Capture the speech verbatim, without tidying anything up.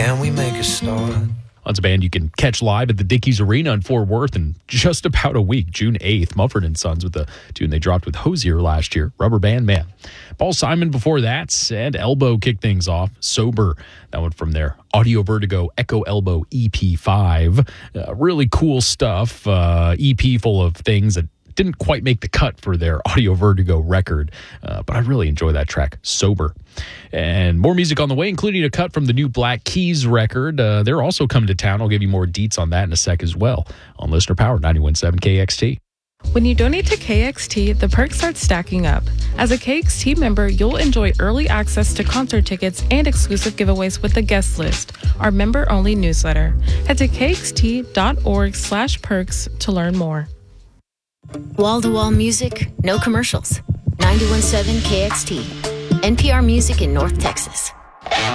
can we make a start? That's a band you can catch live at the Dickies Arena in Fort Worth in just about a week, June eighth. Mumford and Sons with the tune they dropped with Hosier last year, Rubber Band Man. Paul Simon before that, and Elbow kicked things off, Sober. That one from their Audio Vertigo Echo Elbow E P five. Uh, really cool stuff, uh, E P full of things that didn't quite make the cut for their Audio Vertigo record, uh, but I really enjoy that track, Sober. And more music on the way, including a cut from the new Black Keys record. Uh, they're also coming to town. I'll give you more deets on that in a sec as well on Listener Power ninety-one point seven K X T. When you donate to K X T, the perks start stacking up. As a K X T member, you'll enjoy early access to concert tickets and exclusive giveaways with the guest list, our member-only newsletter. Head to kxt.org slash perks to learn more. Wall-to-wall music, no commercials. ninety-one point seven K X T, N P R Music in North Texas.